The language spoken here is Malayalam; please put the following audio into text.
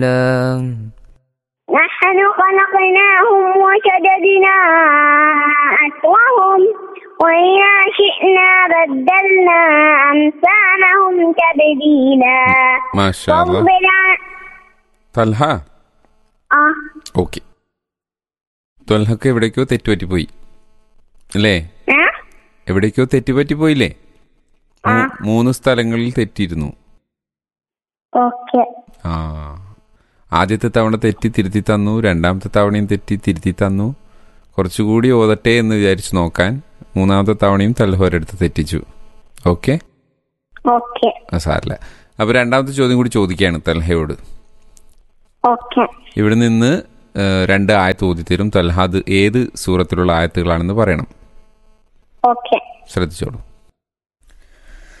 نحن خلقناهم وشددنا أسرهم وإذا شئنا بدلنا أمثالهم تبديلا. ما شاء الله. തൽഹ ഓക്കെ. ത്വൽഹക്ക് എവിടേക്കോ തെറ്റുപറ്റിപ്പോയി അല്ലേ? എവിടേക്കോ തെറ്റുപറ്റിപ്പോയില്ലേ? 3 സ്ഥലങ്ങളിൽ തെറ്റിയിരുന്നു. ആ, ആദ്യത്തെ തവണ തെറ്റി തിരുത്തി തന്നു, രണ്ടാമത്തെ തവണയും തെറ്റി തിരുത്തി തന്നു. കുറച്ചുകൂടി ഓതട്ടെ എന്ന് വിചാരിച്ചു നോക്കാൻ 3ാമത്തെ തവണയും തൽഹ ഒരിടത്ത് തെറ്റിച്ചു. ഓക്കെ, സാരല്ല. അപ്പൊ 2ാമത്തെ ചോദ്യം കൂടി ചോദിക്കുകയാണ് തൽഹയോട്. ഇവിടെ നിന്ന് 2 ആയത്ത് ഓതിത്തരും. തൽഹ അത് ഏത് സൂറത്തിലുള്ള ആയത്തുകളാണെന്ന് പറയണം. ശ്രദ്ധിച്ചോളൂ.